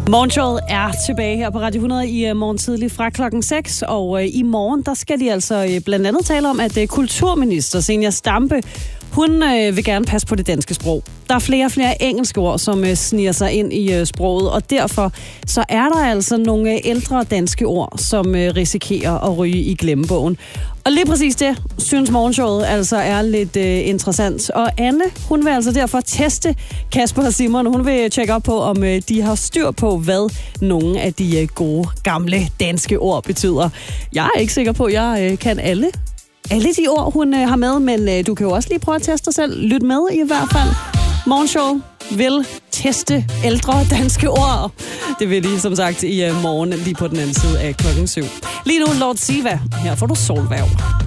Morgenshowet er tilbage her på Radio 100 i morgen tidlig fra klokken 6, og i morgen der skal de altså blandt andet tale om, at kulturminister Zenia Stampe, hun vil gerne passe på det danske sprog. Der er flere og flere engelske ord, som sniger sig ind i sproget, og derfor så er der altså nogle ældre danske ord, som risikerer at ryge i glemmebogen. Og lige præcis det, synes morgenshowet altså er lidt interessant. Og Anne, hun vil altså derfor teste Kasper og Simon. Hun vil tjekke op på, om de har styr på, hvad nogle af de gode, gamle danske ord betyder. Jeg er ikke sikker på, at jeg kan alle de ord, hun har med, men du kan jo også lige prøve at teste dig selv. Lyt med i hvert fald. Morgenshow vil teste ældre danske ord. Det vil de, som sagt, i morgen lige på den anden side af klokken 7. Lige nu, Lord Siva. Her får du solværv.